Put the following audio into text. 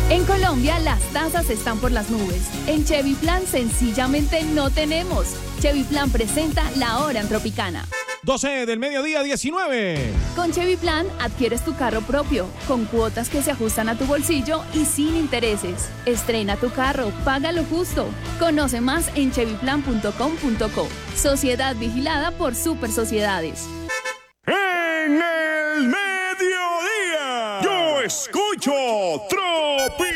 En Colombia las tasas están por las nubes. En Chevy Plan sencillamente no tenemos. Chevy Plan presenta La Hora en Tropicana. 12 del mediodía, 19. Con Chevy Plan adquieres tu carro propio, con cuotas que se ajustan a tu bolsillo y sin intereses. Estrena tu carro, paga lo justo. Conoce más en chevyplan.com.co. Sociedad vigilada por Super Sociedades. En el mediodía, yo escucho Tropicana.